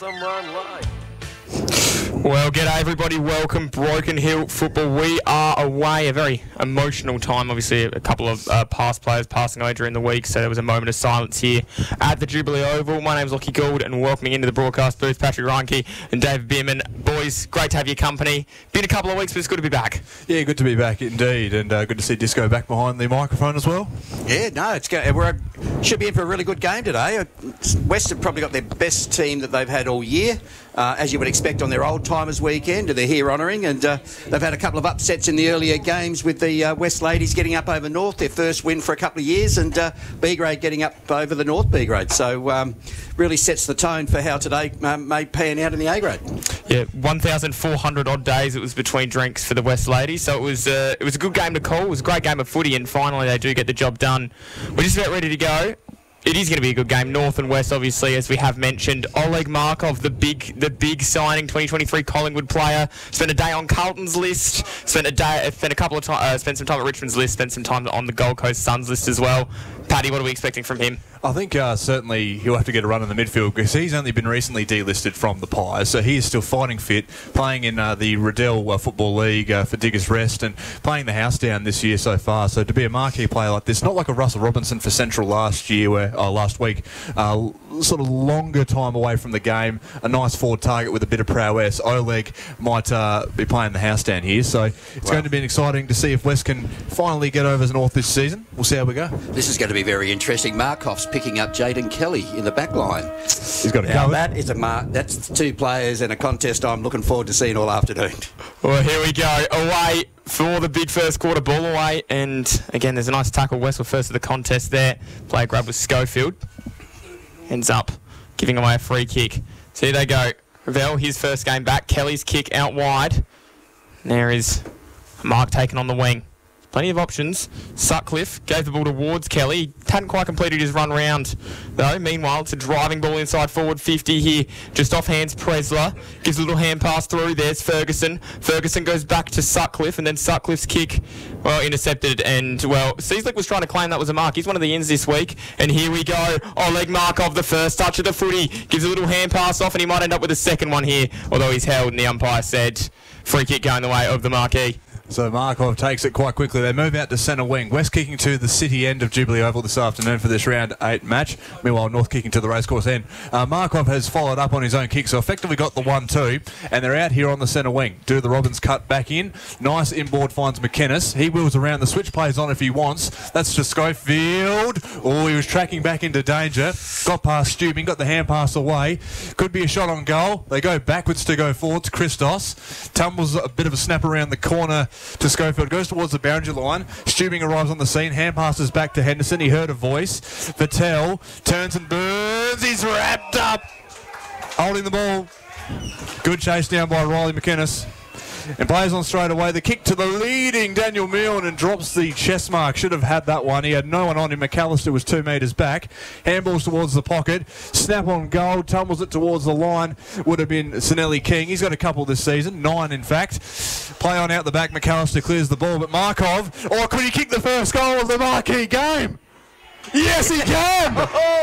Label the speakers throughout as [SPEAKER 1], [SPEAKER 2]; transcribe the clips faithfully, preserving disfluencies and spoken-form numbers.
[SPEAKER 1] Sunrun Live.
[SPEAKER 2] Well, g'day everybody, welcome Broken Hill Football. We are away, a very emotional time. Obviously, a couple of uh, past players passing away during the week, so there was a moment of silence here at the Jubilee Oval. My name's Lockie Gould, and welcoming into the broadcast booth, Patrick Reinke and David Bierman. Boys, great to have your company. Been a couple of weeks, but it's good to be back.
[SPEAKER 3] Yeah, good to be back indeed, and uh, good to see Disco back behind the microphone as well.
[SPEAKER 4] Yeah, no, it's go- we're should be in for a really good game today. West have probably got their best team that they've had all year, uh, as you would expect on their old timers weekend. They're here honouring, and uh, they've had a couple of upsets in the earlier games with the uh, West ladies getting up over North, their first win for a couple of years, and uh, B grade getting up over the North B grade. So um, really sets the tone for how today uh, may pan out in the A grade.
[SPEAKER 2] Yeah, one thousand four hundred odd days it was between drinks for the West ladies, so it was uh, it was a good game to call. It was a great game of footy, and finally they do get the job done. We're just about ready to go. It is going to be a good game, North and West, obviously, as we have mentioned. Oleg Markov, the big, the big signing, twenty twenty-three Collingwood player, spent a day on Carlton's list, spent a day, spent a couple of time, uh, spent some time at Richmond's list, spent some time on the Gold Coast Suns list as well. Paddy, what are we expecting from him?
[SPEAKER 3] I think uh, certainly he'll have to get a run in the midfield because he's only been recently delisted from the Pies, so he is still fighting fit, playing in uh, the Riddell uh, Football League uh, for Diggers Rest and playing the house down this year so far. So to be a marquee player like this, not like a Russell Robinson for Central last year, where uh, last week, uh, sort of longer time away from the game, a nice forward target with a bit of prowess. Oleg might uh, be playing the house down here, so it's wow. going to be exciting to see if West can finally get over as North this season. We'll see how we go.
[SPEAKER 4] This is going to be very interesting. Markov's picking up Jaden Kelly in the back line.
[SPEAKER 3] He's got a
[SPEAKER 4] now,
[SPEAKER 3] cover.
[SPEAKER 4] that is a mar- that's two players and a contest I'm looking forward to seeing all afternoon.
[SPEAKER 2] Well, here we go. Away for the big first quarter, ball away. And again, there's a nice tackle. West were first of the contest there. Player grab with Schofield. Ends up giving away a free kick. So here they go. Ravel, his first game back. Kelly's kick out wide. And there is Mark taken on the wing. Plenty of options. Sutcliffe gave the ball towards Kelly. He hadn't quite completed his run round, though. Meanwhile, it's a driving ball inside forward fifty here. Just off hands, Presler. Gives a little hand pass through. There's Ferguson. Ferguson goes back to Sutcliffe, and then Sutcliffe's kick, well, intercepted. And, well, Seaslick was trying to claim that was a mark. He's one of the ins this week. And here we go. Oleg Markov, the first touch of the footy. Gives a little hand pass off, and he might end up with a second one here, although he's held, and the umpire said free kick going the way of the marquee.
[SPEAKER 3] So Markov takes it quite quickly. They move out to centre wing. West kicking to the city end of Jubilee Oval this afternoon for this round eight match. Meanwhile, North kicking to the racecourse end. Uh, Markov has followed up on his own kick, so effectively got the one two, and they're out here on the centre wing. Do the Robbins cut back in. Nice inboard finds McInnes. He wheels around. The switch plays on if he wants. That's to Schofield. Oh, he was tracking back into danger. Got past Stubing, got the hand pass away. Could be a shot on goal. They go backwards to go forwards. Christos tumbles a bit of a snap around the corner to Schofield, goes towards the boundary line. Stubing arrives on the scene. Hand passes back to Henderson. He heard a voice. Vettel turns and burns. He's wrapped up. Holding the ball. Good chase down by Riley McInnes. And plays on straight away. The kick to the leading Daniel Milne and drops the chest mark. Should have had that one. He had no one on him. McAllister was two metres back. Handballs towards the pocket. Snap on goal. Tumbles it towards the line. Would have been Sinelli King. He's got a couple this season. Nine, in fact. Play on out the back. McAllister clears the ball. But Markov, or could he kick the first goal of the marquee game? Yes, he can!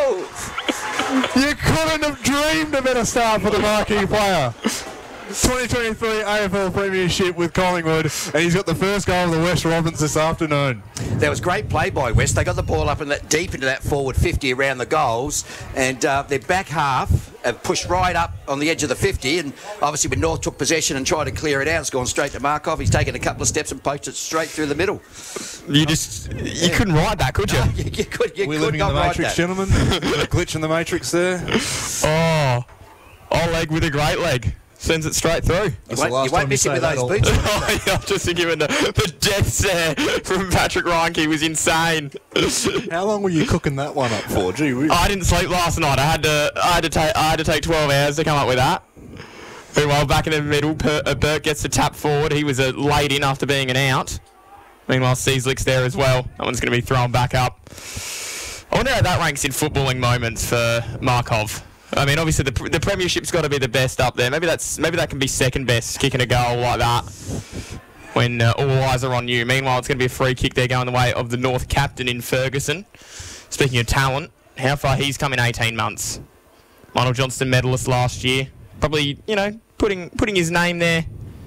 [SPEAKER 3] Oh. You couldn't have dreamed a better start for the marquee player. twenty twenty-three A F L Premiership with Collingwood, and he's got the first goal of the West Robins this afternoon.
[SPEAKER 4] There was great play by West. They got the ball up and that deep into that forward fifty around the goals, and uh, their back half have pushed right up on the edge of the fifty, and obviously when North took possession and tried to clear it out, it's gone straight to Markov. He's taken a couple of steps and posted it straight through the middle.
[SPEAKER 2] You just, you yeah. couldn't ride that, could you?
[SPEAKER 4] No, you, you could, you
[SPEAKER 3] We're
[SPEAKER 4] could
[SPEAKER 3] living
[SPEAKER 4] not
[SPEAKER 3] in the
[SPEAKER 4] ride
[SPEAKER 3] Matrix,
[SPEAKER 4] that.
[SPEAKER 3] gentlemen. A glitch in the Matrix there.
[SPEAKER 2] Oh, Oleg with a great leg. Sends it straight through.
[SPEAKER 4] You
[SPEAKER 3] That's
[SPEAKER 4] won't, you won't miss it with those
[SPEAKER 3] all.
[SPEAKER 4] boots.
[SPEAKER 2] Oh, yeah, I'm just thinking the, the death stare from Patrick Reinke was insane.
[SPEAKER 3] How long were you cooking that one up for? Gee whiz.
[SPEAKER 2] I didn't sleep last night. I had to I had to take I had to take twelve hours to come up with that. Meanwhile, back in the middle, per, uh, Burke gets the tap forward. He was uh, laid in after being an out. Meanwhile, Seaslick's there as well. That one's going to be thrown back up. I wonder how that ranks in footballing moments for Markov. I mean, obviously the the Premiership's got to be the best up there. Maybe that's maybe that can be second best, kicking a goal like that when uh, all eyes are on you. Meanwhile, it's going to be a free kick there going the way of the North captain in Ferguson. Speaking of talent, how far he's come in eighteen months. Lionel Johnston medalist last year. Probably, you know, putting putting his name there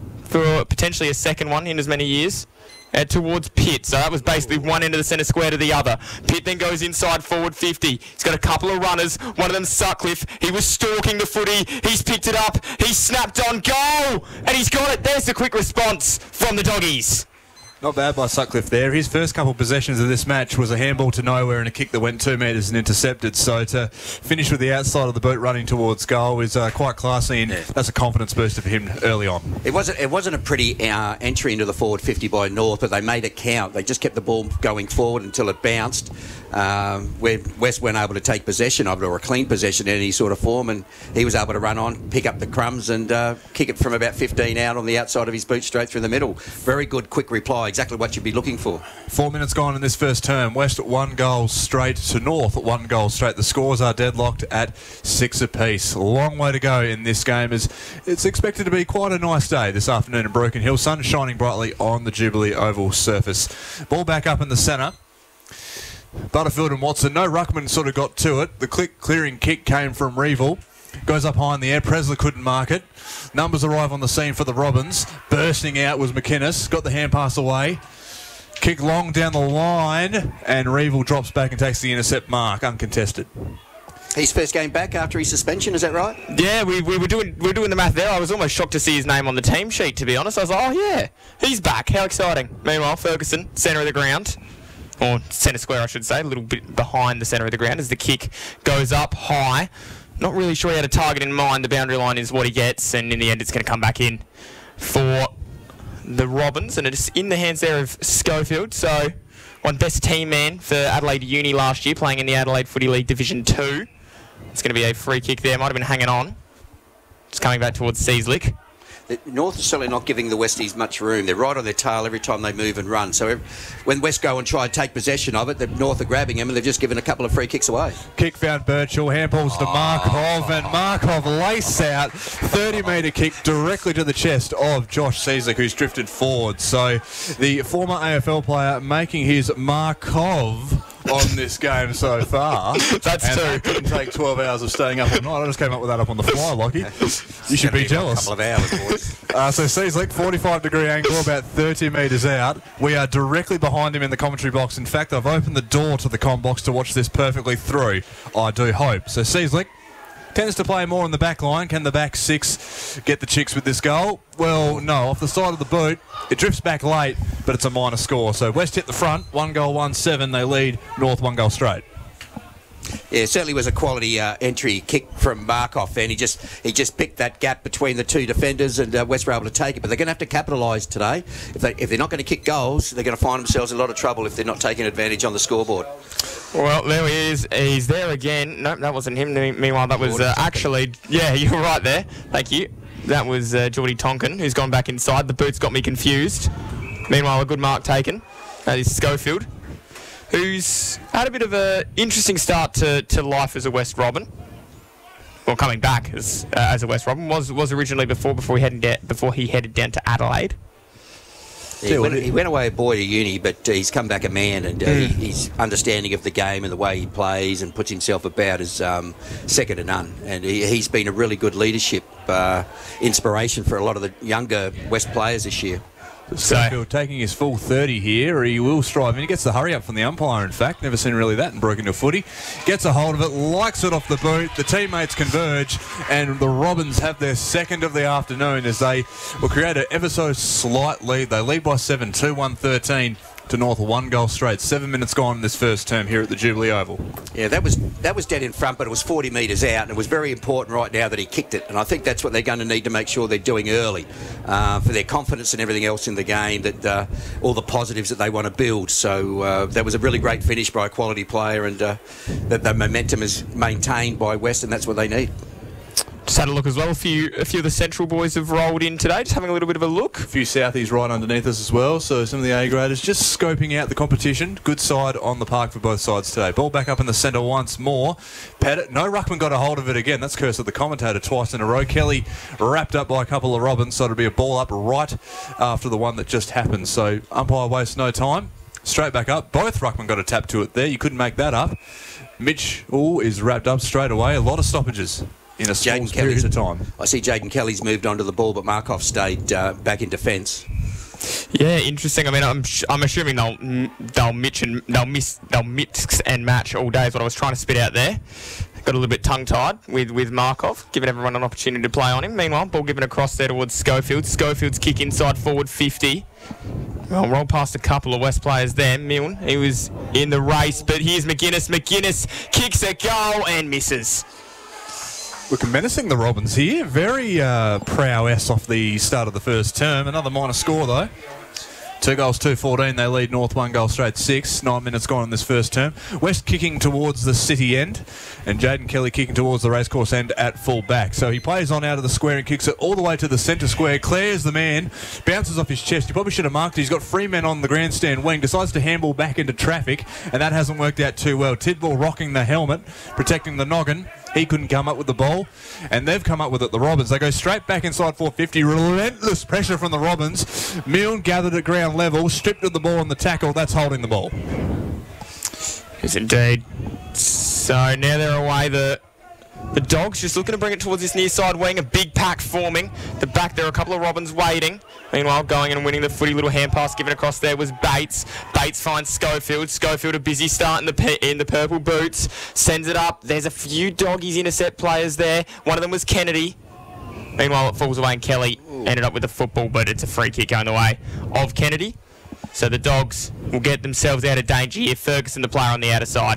[SPEAKER 2] for potentially a second one in as many years. Uh, towards Pitt. So that was basically one end of the centre square to the other. Pitt then goes inside forward fifty. He's got a couple of runners. One of them Sutcliffe. He was stalking the footy. He's picked it up. He snapped on goal. And he's got it. There's the quick response from the Doggies.
[SPEAKER 3] Not bad by Sutcliffe there. His first couple of possessions of this match was a handball to nowhere and a kick that went two metres and intercepted. So to finish with the outside of the boot running towards goal is uh, quite classy, and yeah. that's a confidence booster for him early on.
[SPEAKER 4] It wasn't it wasn't a pretty uh, entry into the forward fifty by North, but they made it count. They just kept the ball going forward until it bounced. Um, where West weren't able to take possession of it, or a clean possession in any sort of form, and he was able to run on, pick up the crumbs and uh, kick it from about fifteen out on the outside of his boot straight through the middle. Very good quick reply, exactly what you'd be looking for.
[SPEAKER 3] Four minutes gone in this first term. West one goal straight to North one goal straight. The scores are deadlocked at six apiece. A long way to go in this game, as it's expected to be quite a nice day this afternoon in Broken Hill. Sun shining brightly on the Jubilee Oval surface. Ball back up in the centre. Butterfield and Watson. No ruckman sort of got to it. The click clearing kick came from Reeville. Goes up high in the air. Presler couldn't mark it. Numbers arrive on the scene for the Robins. Bursting out was McInnes. Got the hand pass away. Kick long down the line, and Reeville drops back and takes the intercept mark, uncontested.
[SPEAKER 4] His first game back after his suspension, is that right?
[SPEAKER 2] Yeah, we, we were doing we were doing the math there. I was almost shocked to see his name on the team sheet, to be honest. I was like, oh yeah, he's back. How exciting. Meanwhile, Ferguson, centre of the ground. Or centre square, I should say, a little bit behind the centre of the ground as the kick goes up high. Not really sure he had a target in mind. The boundary line is what he gets, and in the end it's going to come back in for the Robins, and it's in the hands there of Schofield. So, one best team man for Adelaide Uni last year, playing in the Adelaide Footy League Division two. It's going to be a free kick there. Might have been hanging on. It's coming back towards Seaslick.
[SPEAKER 4] North is certainly not giving the Westies much room. They're right on their tail every time they move and run. So every, when West go and try and take possession of it, the North are grabbing him, and they've just given a couple of free kicks away.
[SPEAKER 3] Kick found Birchall, handballs to Markov, and Markov lace out, thirty metre kick directly to the chest of Josh Seaslick, who's drifted forward. So the former A F L player making his Markov on this game so far.
[SPEAKER 2] That's
[SPEAKER 3] and
[SPEAKER 2] two.
[SPEAKER 3] It didn't take twelve hours of staying up all night. I just came up with that up on the fly, Lockie. You should be,
[SPEAKER 4] be
[SPEAKER 3] jealous.
[SPEAKER 4] A couple of hours, boys.
[SPEAKER 3] uh, so Seaslick, forty-five degree angle, about thirty metres out. We are directly behind him in the commentary box. In fact, I've opened the door to the comm box to watch this perfectly through. I do hope. So Seaslick tends to play more on the back line. Can the back six get the chicks with this goal? Well, no. Off the side of the boot, it drifts back late, but it's a minor score. So West hit the front, one goal, one seven. They lead North one goal straight.
[SPEAKER 4] Yeah, it certainly was a quality uh, entry kick from Markov, and he just he just picked that gap between the two defenders, and uh, West were able to take it. But they're going to have to capitalise today. If, they, if they're not going to kick goals, they're going to find themselves in a lot of trouble if they're not taking advantage on the scoreboard.
[SPEAKER 2] Well, there he is. He's there again. Nope, that wasn't him. Meanwhile, that was uh, actually... Yeah, you're right there. Thank you. That was uh, Geordie Tonkin, who's gone back inside. The boots got me confused. Meanwhile, a good mark taken. That is Schofield, who's had a bit of an interesting start to, to life as a West Robin. Well, coming back as uh, as a West Robin. Was was originally before before he headed, de- before he headed down to Adelaide.
[SPEAKER 4] He went, he went away a boy to uni, but uh, he's come back a man, and uh, mm. he, his understanding of the game and the way he plays and puts himself about is um, second to none. And he, he's been a really good leadership uh, inspiration for a lot of the younger West players this year.
[SPEAKER 3] Schofield taking his full thirty here. He will strive, and he gets the hurry up from the umpire, in fact. Never seen really that in Broken Hill footy. Gets a hold of it, likes it off the boot. The teammates converge, and the Robins have their second of the afternoon as they will create an ever so slight lead. They lead by seven, two one thirteen to North, one goal straight. Seven minutes gone in this first term here at the Jubilee Oval.
[SPEAKER 4] Yeah, that was that was dead in front, but it was forty metres out, and it was very important right now that he kicked it. And I think that's what they're going to need to make sure they're doing early uh, for their confidence and everything else in the game, that uh, all the positives that they want to build. So uh, that was a really great finish by a quality player, and uh, that the momentum is maintained by West, and that's what they need.
[SPEAKER 2] Just had a look as well. A few, a few of the Central boys have rolled in today. Just having a little bit of a look.
[SPEAKER 3] A few Southies right underneath us as well. So some of the A graders just scoping out the competition. Good side on the park for both sides today. Ball back up in the centre once more. Pettit, no ruckman got a hold of it again. That's curse of the commentator twice in a row. Kelly wrapped up by a couple of Robins, so it'll be a ball up right after the one that just happened. So umpire wastes no time. Straight back up. Both ruckman got a tap to it there. You couldn't make that up. Mitchell is wrapped up straight away. A lot of stoppages in a small
[SPEAKER 4] Jaden
[SPEAKER 3] period
[SPEAKER 4] Kelly's-
[SPEAKER 3] of time.
[SPEAKER 4] I see Jaden Kelly's moved onto the ball, but Markov stayed uh, back in defence.
[SPEAKER 2] Yeah, interesting. I mean, I'm sh- I'm assuming they'll mm, they'll mix and they'll miss they'll mix and match all day is what I was trying to spit out there. Got a little bit tongue-tied with, with Markov, giving everyone an opportunity to play on him. Meanwhile, ball given across there towards Schofield. Schofield's kick inside forward fifty. Well, roll past a couple of West players there. Milne, he was in the race, but here's McGuinness. McGuinness kicks a goal and misses.
[SPEAKER 3] Look, menacing the Robins here. Very uh, prowess off the start of the first term. Another minor score, though. Two goals, two fourteen. They lead North one goal straight six. Nine minutes gone in this first term. West kicking towards the city end, and Jaden Kelly kicking towards the racecourse end at full back. So he plays on out of the square and kicks it all the way to the centre square. Clears the man, bounces off his chest. He probably should have marked it. He's got three men on the grandstand wing. Decides to handball back into traffic, and that hasn't worked out too well. Tidball rocking the helmet, protecting the noggin. He couldn't come up with the ball, and they've come up with it, the Robins. They go straight back inside four fifty. Relentless pressure from the Robins. Milne gathered at ground level, stripped of the ball on the tackle. That's holding the ball.
[SPEAKER 2] Yes, indeed. So now they're away. The the Dogs just looking to bring it towards this near side wing. A big pack forming. The back there, a couple of Robins waiting. Meanwhile, going in and winning the footy. Little hand pass given across there was Bates. Bates finds Schofield. Schofield a busy start in the pe- in the purple boots. Sends it up. There's a few Doggies intercept players there. One of them was Kennedy. Meanwhile, it falls away and Kelly ended up with the football, but it's a free kick going the way of Kennedy. So the Dogs will get themselves out of danger here. Ferguson, the player on the outer side.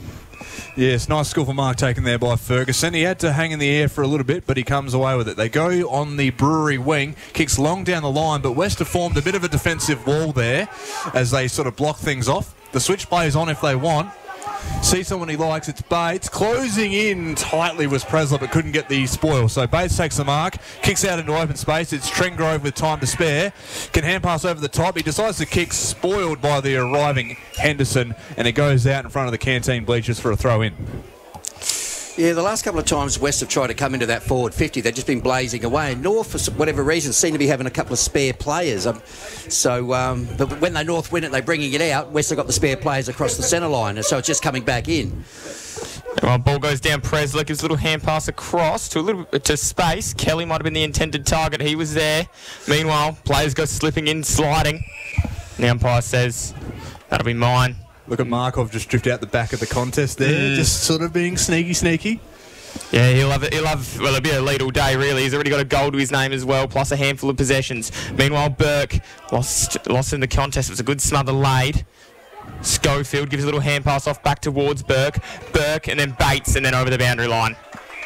[SPEAKER 3] Yes, nice skillful mark taken there by Ferguson. He had to hang in the air for a little bit, but he comes away with it. They go on the Brewery wing, kicks long down the line, but West have formed a bit of a defensive wall there as they sort of block things off. The switch plays on if they want. See someone he likes, it's Bates. Closing in tightly was Presler, but couldn't get the spoil. So Bates takes the mark, kicks out into open space. It's Trengrove with time to spare. Can hand pass over the top. He decides to kick, spoiled by the arriving Henderson, and it goes out in front of the canteen bleachers for a throw in.
[SPEAKER 4] Yeah, the last couple of times West have tried to come into that forward fifty, they've just been blazing away. And North, for whatever reason, seem to be having a couple of spare players. Um, so, um, but when they North win it, they're bringing it out. West have got the spare players across the centre line, and so it's just coming back in.
[SPEAKER 2] Well, ball goes down. Presler gives a little hand pass across to a little to space. Kelly might have been the intended target. He was there. Meanwhile, players go slipping in, sliding. The umpire says that'll be mine.
[SPEAKER 3] Look at Markov just drift out the back of the contest there,
[SPEAKER 2] Mm.
[SPEAKER 3] just sort of being sneaky, sneaky.
[SPEAKER 2] Yeah, he'll have it. He'll have well, it'll be a lead all day. Really, he's already got a goal to his name as well, plus a handful of possessions. Meanwhile, Burke lost lost in the contest. It was a good smother laid. Schofield gives a little hand pass off back towards Burke. Burke and then Bates and then over the boundary line.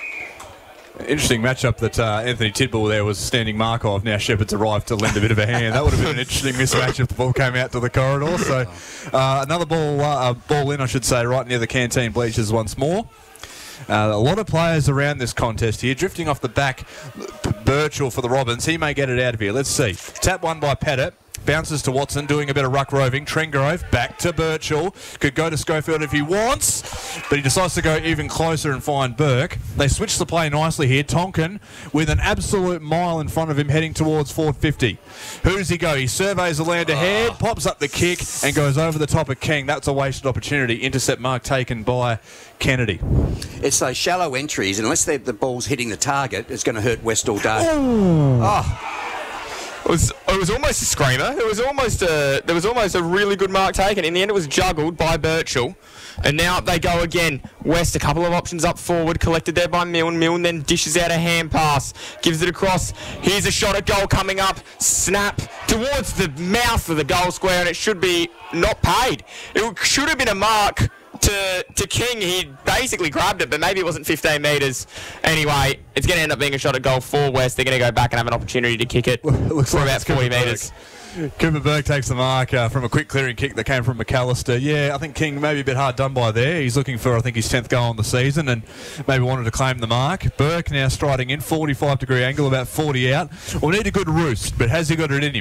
[SPEAKER 3] Interesting matchup that uh, Anthony Tidball there was standing Markov. Now Shepherd's arrived to lend a bit of a hand. That would have been an interesting mismatch if the ball came out to the corridor. So uh, another ball, uh, ball in, I should say, right near the canteen bleachers once more. Uh, a lot of players around this contest here, drifting off the back. Birchall for the Robins. He may get it out of here. Let's see. Tap one by Pettit. Bounces to Watson, doing a bit of ruck roving. Trengrove back to Birchall. Could go to Schofield if he wants, but he decides to go even closer and find Burke. They switch the play nicely here. Tonkin with an absolute mile in front of him heading towards four fifty. Who does he go? He surveys the land ahead, pops up the kick and goes over the top of King. That's a wasted opportunity. Intercept mark taken by Kennedy.
[SPEAKER 4] It's those shallow entries, and unless the ball's hitting the target, it's going to hurt West all day.
[SPEAKER 2] Ooh.
[SPEAKER 4] Oh.
[SPEAKER 2] It was, it was almost a screamer. It was almost a, there was almost a really good mark taken. In the end, it was juggled by Birchall. And now up they go again. West, a couple of options up forward, collected there by Milne. Milne then dishes out a hand pass, gives it across. Here's a shot at goal coming up. Snap towards the mouth of the goal square, and it should be not paid. It should have been a mark to to King. He basically grabbed it, but maybe it wasn't fifteen metres. Anyway, it's going to end up being a shot at goal for West. They're going to go back and have an opportunity to kick it,
[SPEAKER 3] It looks
[SPEAKER 2] for
[SPEAKER 3] like
[SPEAKER 2] about
[SPEAKER 3] it's
[SPEAKER 2] forty
[SPEAKER 3] Cooper
[SPEAKER 2] metres.
[SPEAKER 3] Burke. Cooper Burke takes the mark uh, from a quick clearing kick that came from McAllister. Yeah, I think King maybe a bit hard done by there. He's looking for, I think, his tenth goal on the season and maybe wanted to claim the mark. Burke now striding in, forty-five degree angle, about forty out. We'll need a good roost, but has he got it in him?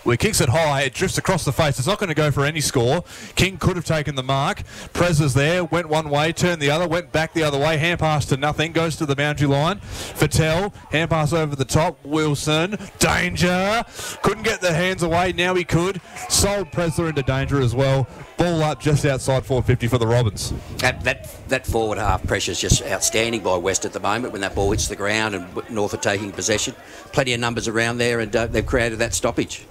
[SPEAKER 3] Well, he kicks it high. It drifts across the face. It's not going to go for any score. King could have taken the mark. Prez was there. Went one way, turned the other, went back the other way. Hand pass to nothing. Goes to the boundary line. Fattel. Hand pass over the top. Wilson. Danger. Couldn't get the hands away. Now he could. Sold Presler into danger as well. Ball up just outside four fifty for the Robins.
[SPEAKER 4] That, that, that forward half pressure is just outstanding by West at the moment when that ball hits the ground and North are taking possession. Plenty of numbers around there, and uh, they've created that stoppage.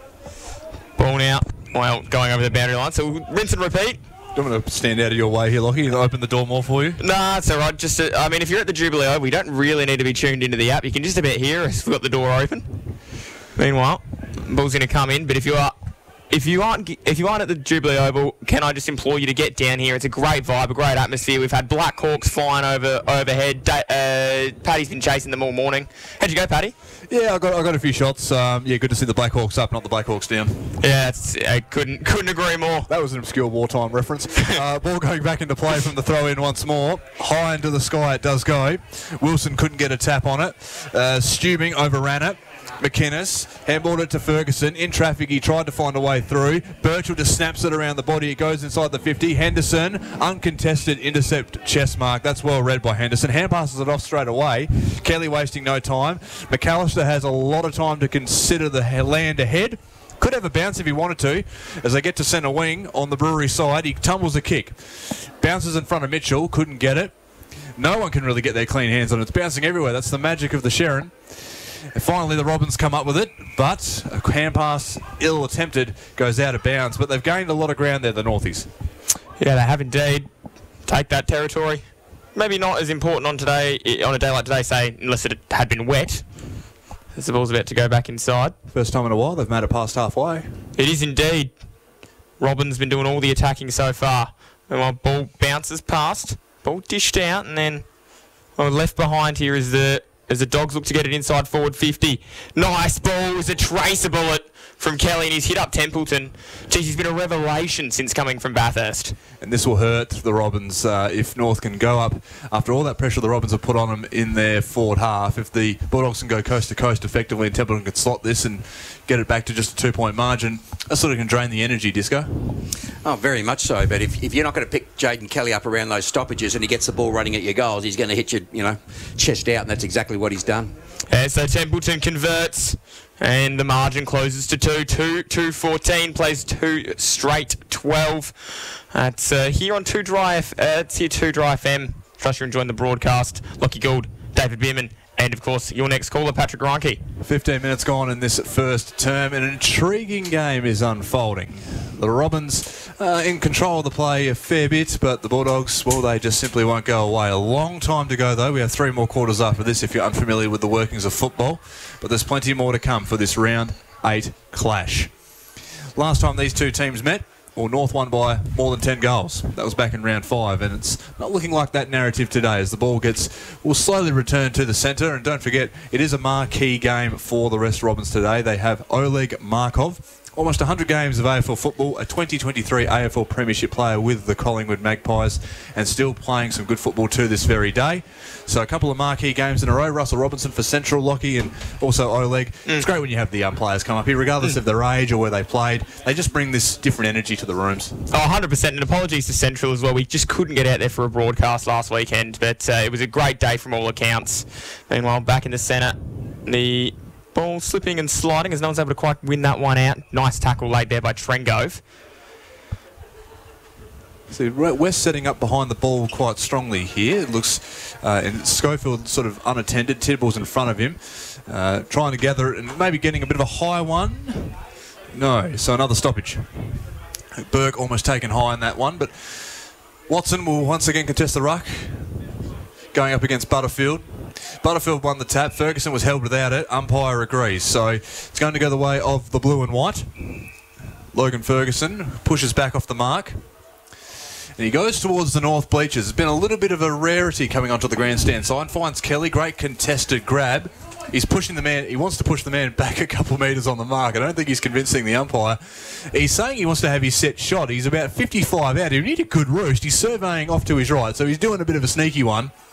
[SPEAKER 2] Ball now. Well, going over the boundary line. So we'll rinse and repeat.
[SPEAKER 3] Don't want to stand out of your way here, Lockie, and open the door more for you.
[SPEAKER 2] Nah, it's all right. Just, uh, I mean, if you're at the Jubilee Oval, we don't really need to be tuned into the app. You can just about hear us. We've got the door open. Meanwhile, ball's going to come in, but if you are... If you aren't if you aren't at the Jubilee Oval, can I just implore you to get down here? It's a great vibe, a great atmosphere. We've had Black Hawks flying over overhead. Da- uh, Paddy's been chasing them all morning. How'd you go, Paddy?
[SPEAKER 3] Yeah, I got I got a few shots. Um, yeah, good to see the Black Hawks up, not the Black Hawks down.
[SPEAKER 2] Yeah, it's, I couldn't couldn't agree more.
[SPEAKER 3] That was an obscure wartime reference. uh, ball going back into play from the throw in once more. High into the sky it does go. Wilson couldn't get a tap on it. Uh, Stubing overran it. McInnes handballed it to Ferguson. In traffic, he tried to find a way through. Birchall just snaps it around the body. It goes inside the fifty. Henderson, uncontested intercept chest mark. That's well read by Henderson. Hand passes it off straight away. Kelly wasting no time. McAllister has a lot of time to consider the land ahead. Could have a bounce if he wanted to. As they get to centre wing on the Brewery side, he tumbles a kick. Bounces in front of Mitchell. Couldn't get it. No one can really get their clean hands on it. It's bouncing everywhere. That's the magic of the Sherrin. And finally, the Robins come up with it, but a hand pass, ill attempted, goes out of bounds. But they've gained a lot of ground there, the Northies.
[SPEAKER 2] Yeah, they have indeed. Take that territory. Maybe not as important on today, on a day like today, say, unless it had been wet. As the ball's about to go back inside.
[SPEAKER 3] First time in a while, they've made it past halfway.
[SPEAKER 2] It is indeed. Robin's been doing all the attacking so far. And while ball bounces past, ball dished out, and then well, left behind here is the... as the Dogs look to get it inside forward fifty. Nice ball. It was a tracer bullet from Kelly, and he's hit up Templeton. Geez, he's been a revelation since coming from Bathurst.
[SPEAKER 3] And this will hurt the Robins uh, if North can go up. After all that pressure the Robins have put on them in their forward half, if the Bulldogs can go coast to coast effectively and Templeton can slot this and get it back to just a two-point margin, that sort of can drain the energy, Disco.
[SPEAKER 4] Oh, very much so. But if, if you're not going to pick Jaden Kelly up around those stoppages and he gets the ball running at your goals, he's going to hit you, you know, chest out, and that's exactly what he's done.
[SPEAKER 2] Yeah, so Templeton converts, and the margin closes to two. two, two fourteen, plays two straight twelve. It's uh, here on two Dry F, uh, it's here two Dry F M. Trust you're enjoying the broadcast. Lockie Gould, David Bierman, and of course your next caller, Patrick Reinke.
[SPEAKER 3] fifteen minutes gone in this first term, and an intriguing game is unfolding. The Robins uh, in control of the play a fair bit, but the Bulldogs, well, they just simply won't go away. A long time to go, though. We have three more quarters after this if you're unfamiliar with the workings of football, but there's plenty more to come for this round eight clash. Last time these two teams met, well, North won by more than ten goals. That was back in round five, and it's not looking like that narrative today as the ball gets will slowly return to the centre. And don't forget, it is a marquee game for the West Robins today. They have Oleg Markov, almost one hundred games of A F L football, a twenty twenty-three A F L Premiership player with the Collingwood Magpies, and still playing some good football to this very day. So a couple of marquee games in a row. Russell Robinson for Central, Lockie, and also Oleg. Mm. It's great when you have the young players come up here, regardless mm. of their age or where they played. They just bring this different energy to the rooms.
[SPEAKER 2] Oh, one hundred percent. And apologies to Central as well. We just couldn't get out there for a broadcast last weekend, but uh, it was a great day from all accounts. Meanwhile, back in the centre, the ball slipping and sliding as no one's able to quite win that one out. Nice tackle laid there by Trengove.
[SPEAKER 3] So West setting up behind the ball quite strongly here. It looks, uh, and Schofield sort of unattended. Tidball's in front of him, uh, trying to gather it and maybe getting a bit of a high one. No, so another stoppage. Burke almost taken high in that one, but Watson will once again contest the ruck, going up against Butterfield. Butterfield won the tap. Ferguson was held without it. Umpire agrees. So it's going to go the way of the blue and white. Logan Ferguson pushes back off the mark. And he goes towards the north bleachers. There's been a little bit of a rarity coming onto the grandstand side. Finds Kelly. Great contested grab. He's pushing the man. He wants to push the man back a couple of metres on the mark. I don't think he's convincing the umpire. He's saying he wants to have his set shot. He's about fifty-five out. He need a good roost. He's surveying off to his right. So he's doing a bit of a sneaky one.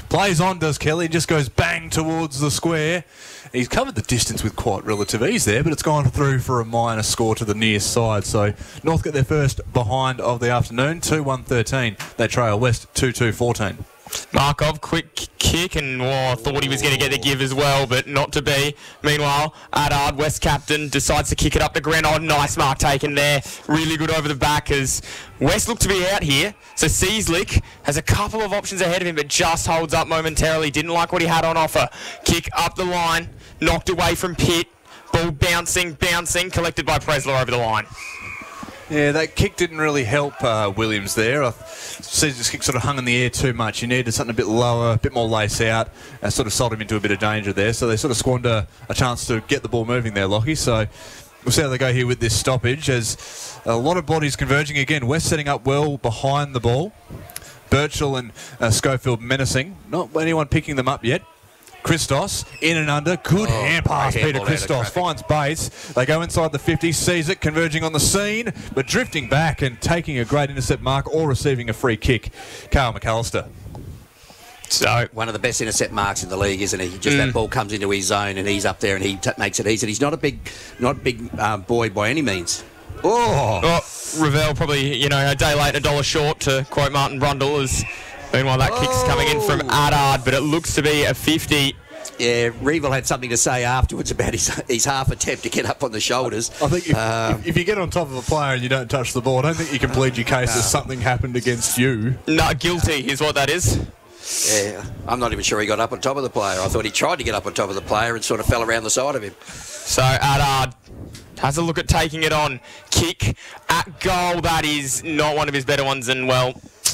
[SPEAKER 3] Plays on, does Kelly, just goes bang towards the square. He's covered the distance with quite relative ease there, but it's gone through for a minor score to the near side. So North get their first behind of the afternoon, two one thirteen. They trail West two two fourteen.
[SPEAKER 2] Markov, quick kick, and oh, thought he was going to get the give as well, but not to be. Meanwhile, Adard, West captain, decides to kick it up the ground. Oh, nice mark taken there. Really good over the back as West look to be out here. So Seaslick has a couple of options ahead of him, but just holds up momentarily. Didn't like what he had on offer. Kick up the line, knocked away from Pitt. Ball bouncing, bouncing, collected by Presler over the line.
[SPEAKER 3] Yeah, that kick didn't really help uh, Williams there. I Caesar's kick sort of hung in the air too much. He needed something a bit lower, a bit more lace out, and sort of sold him into a bit of danger there. So they sort of squander a chance to get the ball moving there, Lockie. So we'll see how they go here with this stoppage as a lot of bodies converging again. West setting up well behind the ball. Birchall and uh, Schofield menacing. Not anyone picking them up yet. Christos, in and under, good oh, hand pass, Peter Christos, finds base, they go inside the fifty, sees it, converging on the scene, but drifting back and taking a great intercept mark or receiving a free kick, Carl McAllister.
[SPEAKER 4] So one of the best intercept marks in the league, isn't he? Just mm. that ball comes into his zone and he's up there and he t- makes it easy. He's not a big, not a big uh, boy by any means.
[SPEAKER 2] Oh, oh Ravel probably, you know, a day late, a dollar short, to quote Martin Brundle, as meanwhile that oh. kick's coming in from Adard, but it looks to be a fifty.
[SPEAKER 4] Yeah, Revel had something to say afterwards about his, his half attempt to get up on the shoulders.
[SPEAKER 3] I think if, um, if, if you get on top of a player and you don't touch the ball, I don't think you can plead your case no. as something happened against you.
[SPEAKER 2] No, guilty is what that is.
[SPEAKER 4] Yeah, I'm not even sure he got up on top of the player. I thought he tried to get up on top of the player and sort of fell around the side of him.
[SPEAKER 2] So Adard has a look at taking it on. Kick at goal. That is not one of his better ones, and well,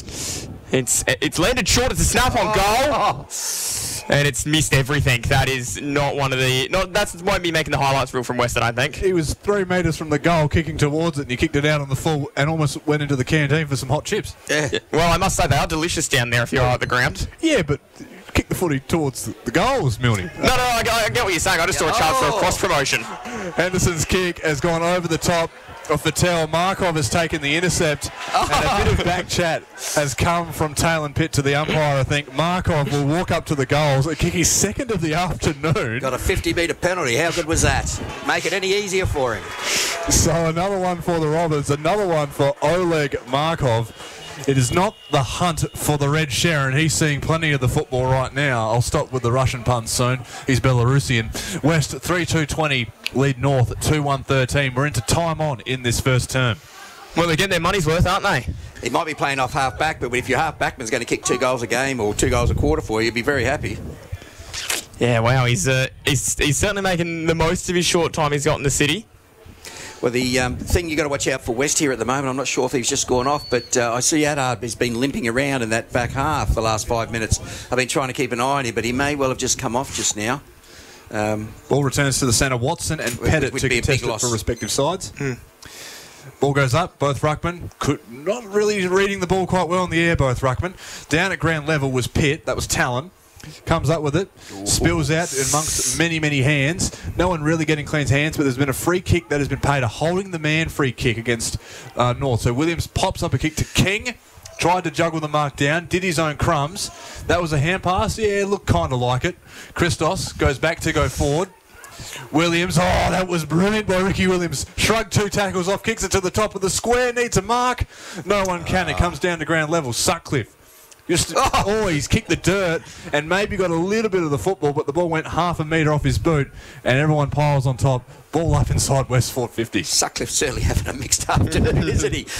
[SPEAKER 2] it's it's landed short. It's a snap on goal. Oh. And it's missed everything. That is not one of the... Not That won't be making the highlights reel from West, I think.
[SPEAKER 3] He was three metres from the goal, kicking towards it, and he kicked it out on the full and almost went into the canteen for some hot chips.
[SPEAKER 2] Yeah. yeah. Well, I must say, they are delicious down there if you're at the ground.
[SPEAKER 3] Yeah, but kick the footy towards the, the goals, Milne.
[SPEAKER 2] No, no, no, I, I get what you're saying. I just saw a chance oh. for a cross promotion.
[SPEAKER 3] Henderson's kick has gone over the top of Fattel. Markov has taken the intercept, oh. and a bit of back chat has come from Talon Pitt to the umpire, I think. Markov will walk up to the goals and kick his second of the afternoon.
[SPEAKER 4] Got a fifty metre penalty. How good was that? Make it any easier for him.
[SPEAKER 3] So another one for the Robbers, another one for Oleg Markov. It is not the hunt for the Red Sharon. He's seeing plenty of the football right now. I'll stop with the Russian puns soon. He's Belarusian. West three two twenty, lead North two one thirteen. We're into time on in this first term.
[SPEAKER 2] Well, they're getting their money's worth, aren't they?
[SPEAKER 4] He might be playing off half-back, but if your half-backman's going to kick two goals a game or two goals a quarter for you, you'd be very happy.
[SPEAKER 2] Yeah, wow, he's, uh, he's, he's certainly making the most of his short time he's got in the city.
[SPEAKER 4] Well, the um, thing you've got to watch out for West here at the moment, I'm not sure if he's just gone off, but uh, I see Adard has been limping around in that back half the last five minutes. I've been trying to keep an eye on him, but he may well have just come off just now. Um,
[SPEAKER 3] Ball returns to the centre. Watson and Pettit to contest it for respective sides. Hmm. Ball goes up. Both ruckmen could not really reading the ball quite well in the air. Both ruckmen down at ground level was Pitt. That was Talon. Comes up with it, spills out amongst many, many hands. No one really getting clean hands, but there's been a free kick that has been paid, a holding the man free kick against uh, North. So Williams pops up a kick to King, tried to juggle the mark down, did his own crumbs. That was a hand pass. Yeah, looked kind of like it. Christos goes back to go forward. Williams, oh, that was brilliant by Ricky Williams. Shrugged two tackles off, kicks it to the top of the square, needs a mark. No one can. It comes down to ground level. Sutcliffe. Just oh. always kicked the dirt and maybe got a little bit of the football, but the ball went half a metre off his boot and everyone piles on top. Ball up inside West Fort fifty.
[SPEAKER 4] Sutcliffe's certainly having a mixed afternoon, isn't he?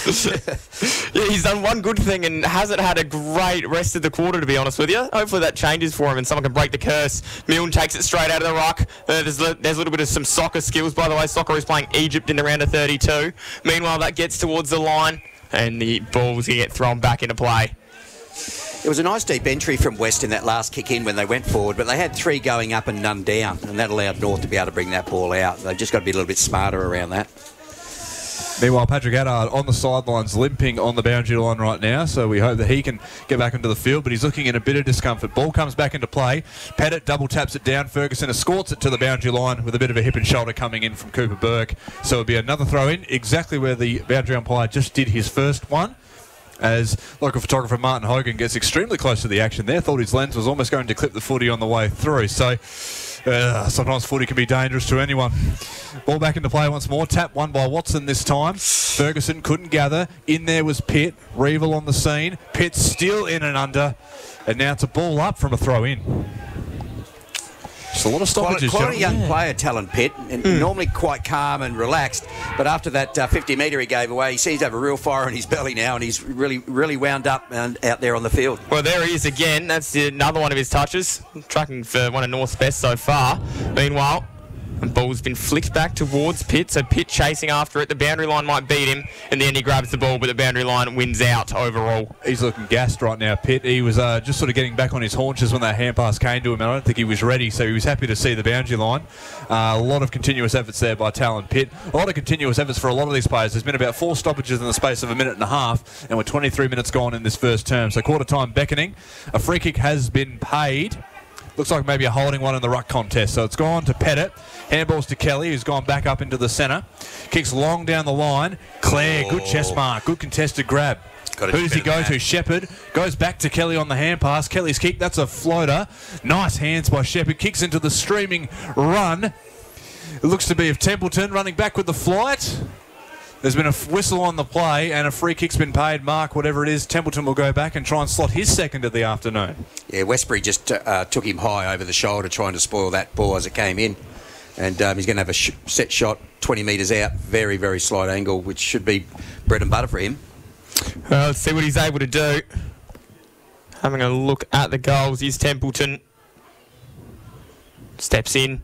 [SPEAKER 2] Yeah, he's done one good thing and hasn't had a great rest of the quarter, to be honest with you. Hopefully that changes for him and someone can break the curse. Milne takes it straight out of the ruck. Uh, there's, there's a little bit of some soccer skills, by the way. Soccer is playing Egypt in the round of thirty-two. Meanwhile, that gets towards the line and the ball's going to get thrown back into play.
[SPEAKER 4] It was a nice deep entry from West in that last kick in when they went forward, but they had three going up and none down, and that allowed North to be able to bring that ball out. They've just got to be a little bit smarter around that.
[SPEAKER 3] Meanwhile, Patrick Adard on the sidelines limping on the boundary line right now, so we hope that he can get back into the field, but he's looking in a bit of discomfort. Ball comes back into play. Pettit double taps it down. Ferguson escorts it to the boundary line with a bit of a hip and shoulder coming in from Cooper Burke. So it'll be another throw in, exactly where the boundary umpire just did his first one. as local photographer Martin Hogan gets extremely close to the action there. Thought his lens was almost going to clip the footy on the way through. So uh, sometimes footy can be dangerous to anyone. Ball back into play once more. Tap won by Watson this time. Ferguson couldn't gather. In there was Pitt. Reevil on the scene. Pitt still in and under. And now it's a ball up from a throw in. Just a lot of stoppages.
[SPEAKER 4] Quality, quality young
[SPEAKER 2] Yeah.
[SPEAKER 4] player, Talon Pitt, and
[SPEAKER 2] Mm.
[SPEAKER 4] normally quite calm and relaxed. But after that uh, fifty metre he gave away, he seems to have a real fire in his belly now, and he's really, really wound up and out there on the field.
[SPEAKER 2] Well, there he is again. That's another one of his touches. Tracking for one of North's best so far. Meanwhile, the ball's been flicked back towards Pitt, so Pitt chasing after it. The boundary line might beat him. In the end, he grabs the ball, but the boundary line wins out overall.
[SPEAKER 3] He's looking gassed right now, Pitt. He was uh, just sort of getting back on his haunches when that hand pass came to him, and I don't think he was ready, so he was happy to see the boundary line. Uh, a lot of continuous efforts there by Talon Pitt. A lot of continuous efforts for a lot of these players. There's been about four stoppages in the space of a minute and a half, and we're twenty-three minutes gone in this first term. So quarter time beckoning. A free kick has been paid. Looks like maybe a holding one in the ruck contest. So it's gone to Pettit. Handballs to Kelly, who's gone back up into the centre. Kicks long down the line. Clare, good chest mark. Good contested grab.
[SPEAKER 4] Gotta
[SPEAKER 3] Who
[SPEAKER 4] do
[SPEAKER 3] does he
[SPEAKER 4] better
[SPEAKER 3] go
[SPEAKER 4] than
[SPEAKER 3] to? Shepherd goes back to Kelly on the hand pass. Kelly's kick, that's a floater. Nice hands by Shepherd. Kicks into the streaming run. It looks to be of Templeton running back with the flight. There's been a f- whistle on the play and a free kick's been paid. Mark, whatever it is, Templeton will go back and try and slot his second of the afternoon.
[SPEAKER 4] Yeah, Westbury just uh, took him high over the shoulder, trying to spoil that ball as it came in. And um, he's going to have a sh- set shot twenty metres out, very, very slight angle, which should be bread and butter for him.
[SPEAKER 2] Well, let's see what he's able to do. Having a look at the goals is Templeton. Steps in.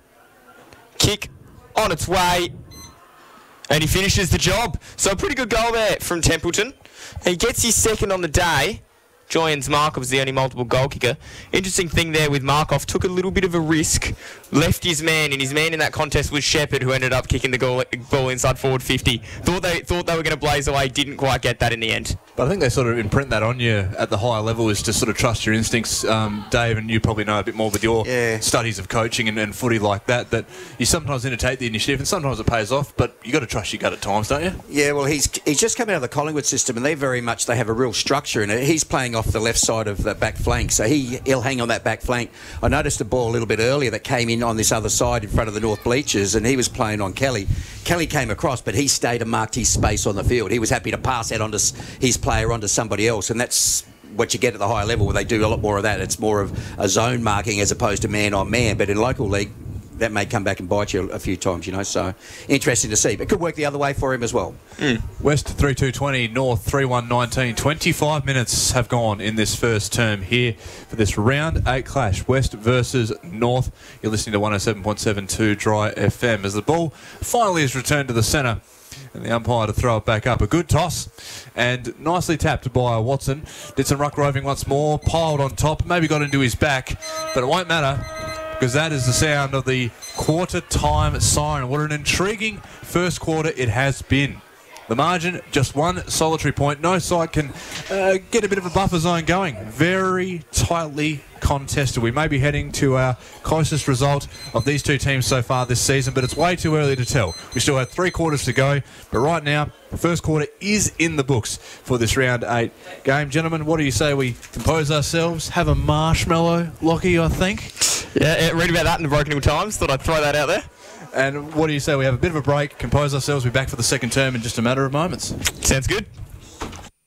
[SPEAKER 2] Kick on its way. And he finishes the job. So a pretty good goal there from Templeton. He gets his second on the day. Joyens Markov's the only multiple goal kicker. Interesting thing there with Markov, took a little bit of a risk, left his man, and his man in that contest was Shepherd, who ended up kicking the goal, ball inside forward fifty. Thought they thought they were going to blaze away, didn't quite get that in the end.
[SPEAKER 3] But I think they sort of imprint that on you at the higher level, is to sort of trust your instincts, um, Dave, and you probably know a bit more with your
[SPEAKER 4] Yeah.
[SPEAKER 3] studies of coaching and, and footy like that, that you sometimes need to take the initiative and sometimes it pays off, but you got to trust your gut at times, don't you?
[SPEAKER 4] Yeah, well, he's he's just come out of the Collingwood system, and they very much they have a real structure in it. He's playing off the left side of the back flank, so he he'll hang on that back flank. I noticed a ball a little bit earlier that came in on this other side in front of the North bleachers, and he was playing on Kelly. Kelly came across, but he stayed and marked his space on the field. He was happy to pass that onto s- his player onto somebody else, and that's what you get at the higher level where they do a lot more of that. It's more of a zone marking as opposed to man on man, but in local league that may come back and bite you a few times, you know, so interesting to see. But it could work the other way for him as well.
[SPEAKER 2] Mm.
[SPEAKER 3] West three two twenty, North three one nineteen. twenty-five minutes have gone in this first term here for this round eight clash. West versus North. You're listening to one oh seven point seven two Dry F M as the ball finally is returned to the centre. And the umpire to throw it back up. A good toss and nicely tapped by Watson. Did some ruck roving once more, piled on top, maybe got into his back, but it won't matter because that is the sound of the quarter time siren. What an intriguing first quarter it has been. The margin, just one solitary point. No side can uh, get a bit of a buffer zone going. Very tightly contested. We may be heading to our closest result of these two teams so far this season, but it's way too early to tell. We still have three quarters to go, but right now, the first quarter is in the books for this round eight game. Gentlemen, what do you say we compose ourselves, have a marshmallow, Lockie, I think?
[SPEAKER 2] Yeah, yeah, read about that in the Broken Hill Times. Thought I'd throw that out there.
[SPEAKER 3] And what do you say we have a bit of a break, compose ourselves, be back for the second term in just a matter of moments?
[SPEAKER 2] Sounds good.